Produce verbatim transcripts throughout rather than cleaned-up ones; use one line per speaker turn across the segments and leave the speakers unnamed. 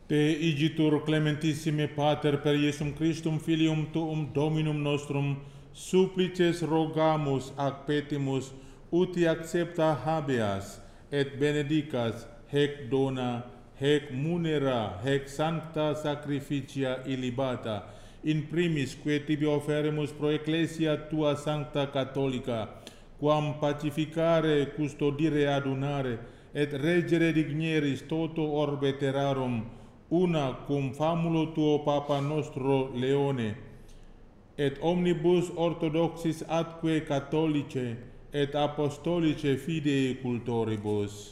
Te igitur clementissime Pater per Iesum Christum Filium Tuum Dominum nostrum, supplices rogamus ac petimus, uti accepta habeas, et benedicas hec dona, hec munera, hec sancta sacrificia illibata, in primis que tibi oferimus pro Ecclesia tua sancta catholica, quam pacificare, custodire, adunare, et regere digneris toto orbe terrarum, una cum famulo tuo Papa nostro Leone, et omnibus orthodoxis atque catholice, et apostolice fidei cultoribus.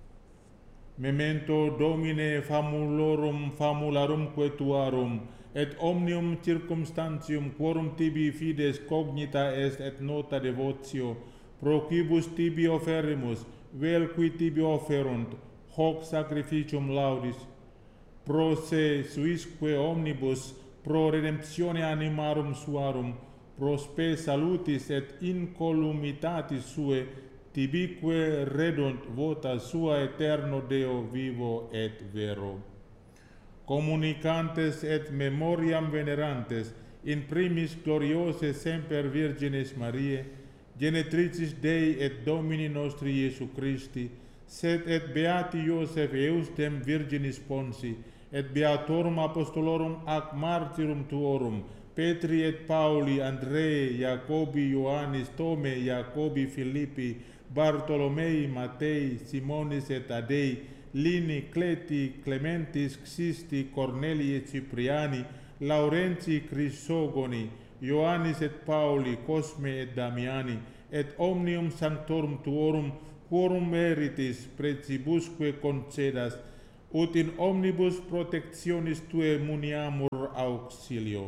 Memento Domine famulorum famularumque tuarum, et omnium circumstantium quorum tibi fides cognita est et nota devotio, pro quibus tibi oferimus, vel qui tibi oferunt, hoc sacrificium laudis, pro se suisque omnibus, pro redemptione animarum suarum, pro spe salutis et incolumitatis sue, tibique redunt vota sua eterno Deo vivo et vero. Communicantes et memoriam venerantes, in primis gloriose semper Virginis Mariae, genetricis Dei et Domini nostri Iesu Christi, sed et beati Iosef Eustem Virginis Ponsi, et beatorum apostolorum ac martyrum tuorum, Petri et Pauli, Andrei, Jacobi, Ioannis, Tome, Jacobi, Philippi, Bartolomei, Matei, Simonis et Tadei, Lini, Cleti, Clementis, Xisti, Cornelii et Cipriani, Laurentii, Chrysogoni, Ioannis et Pauli, Cosme et Damiani, et omnium sanctorum tuorum, quorum meritis precibusque concedas, ut in omnibus protectionis tue muniamur auxilio.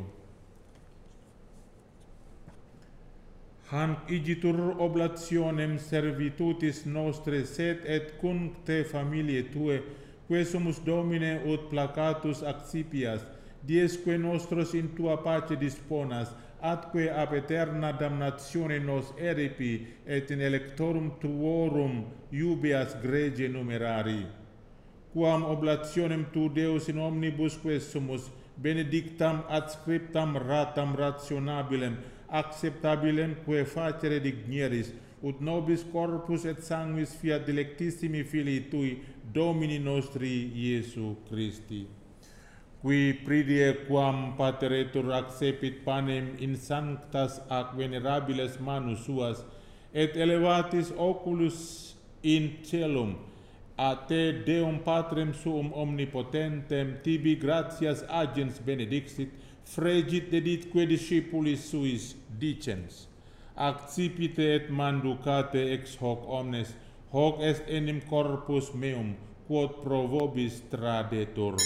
Hanc igitur oblationem servitutis nostre, sed et cuncte familiae tue, que sumus Domine ut placatus accipias, diesque nostros in tua pace disponas, atque ab aeterna damnatione nos eripi, et in electorum tuorum iubeas grege numerari. Quam oblationem tu Deus in omnibus quesumus, benedictam adscriptam ratam rationabilem, acceptabilem quae facere dignieris, ut nobis corpus et sanguis fiat dilectissimi Filii Tui, Domini nostri Iesu Christi. Qui pridie quam Pateretur accepit panem in sanctas ac venerabiles manus suas, et elevatis oculus in celum, a te Deum Patrem suum omnipotentem, tibi gratias agens benedixit, fregit deditque discipulis suis, dicens, accipite et manducate ex hoc omnes, hoc est enim corpus meum, quod pro vobis tradetur.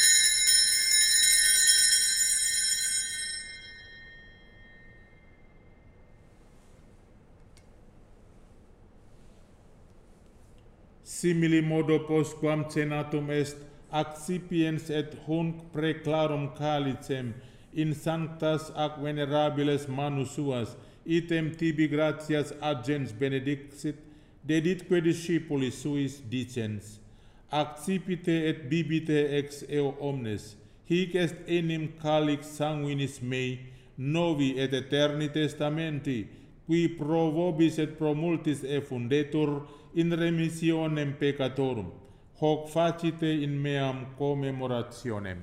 Simili modo postquam cenatum est, accipiens et hunc preclarum calicem, in sanctas ac venerabiles manus suas, item tibi gratias agens benedixit, deditque discipulis suis, dicens, accipite et bibite ex eo omnes, hic est enim calix sanguinis mei, novi et eterni testamenti, qui pro vobis et pro multis effundetur in remissionem peccatorum, hoc facite in meam commemorationem.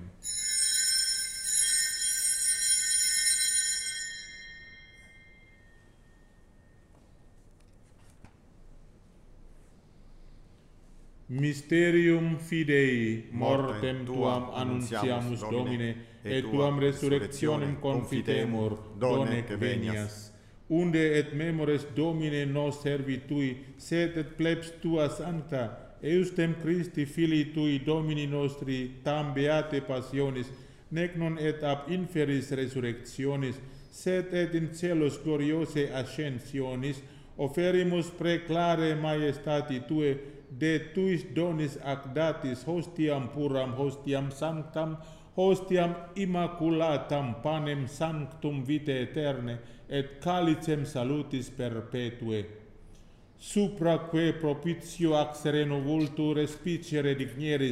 Mysterium fidei, mortem tuam annunciamus Domine, et tuam resurrectionem confitemur, donec venias. Unde et memores Domine nos servitui, sed et plebs tua sancta, eustem Christi Filii Tui Domini nostri, tam beate passionis, nec non et ab inferis resurrectionis, sed et in celos gloriose ascensionis, oferimus preclare majestati Tue, de Tuis donis ac datis hostiam puram, hostiam sanctam, hostiam immaculatam, panem sanctum vitae eterne, et calicem salutis perpetue. Supraque propitio ac sereno vultu respicere dignieris,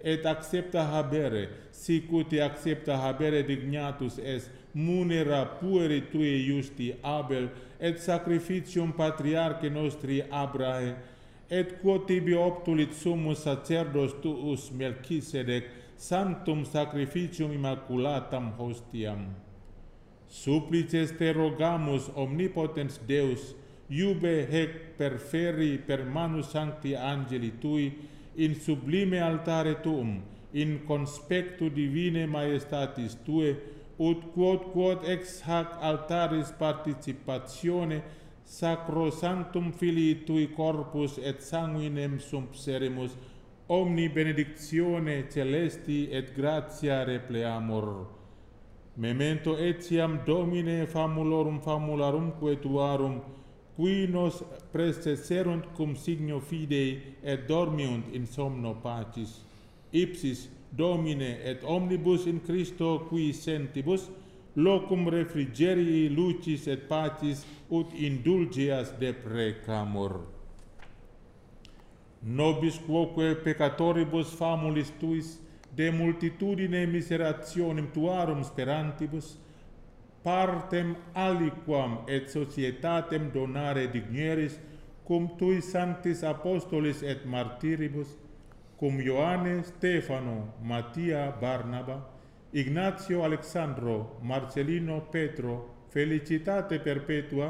et accepta habere, sic uti accepta habere dignatus est, munera pueri tui justi Abel, et sacrificium patriarche nostri Abrahe, et quod tibi obtulit summus sacerdos tuus Melchisedec, sanctum sacrificium immaculatam hostiam. Supplices te rogamus, omnipotens Deus, iube hec perferi per manus sancti angeli tui, in sublime altare tuum, in conspectu divine majestatis tue, ut quod quod ex hac altaris participatione sacrosanctum filii tui corpus et sanguinem subseremus, omni benedictione celesti et gratia repleamur. Memento etiam Domine famulorum famularumque tuarum, qui nos praeceserunt cum signo fidei et dormiunt in somno pacis. Ipsis Domine et omnibus in Christo qui sentibus, locum refrigerii lucis et pacis ut indulgeas deprecamur. Nobis quoque peccatoribus famulis tuis, de multitudine miserationem tuarum sperantibus, partem aliquam et societatem donare digneris, cum tui sanctis apostolis et martiribus, cum Ioanne, Stefano, Mattia, Barnaba, Ignatio, Alexandro, Marcelino, Petro, Felicitate perpetua,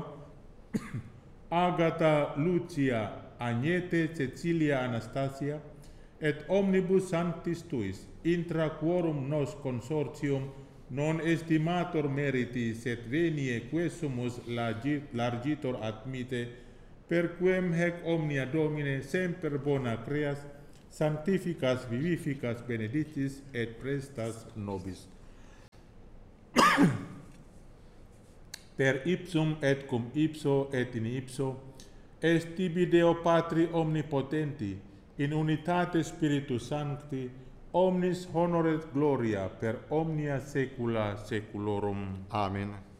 Agata, Lucia, Agnete, Cecilia, Anastasia, et omnibus sanctis tuis, intra quorum nos consortium non estimator meriti, sed venie quesumus largitor admite, per quem hec omnia Domine semper bona creas, sanctificas, vivificas, benedictis et prestas nobis. Per ipsum et cum ipso et in ipso, est tibi Deo Patri omnipotenti, in unitate Spiritus Sancti, omnis honor et gloria per omnia saecula saeculorum.
Amen.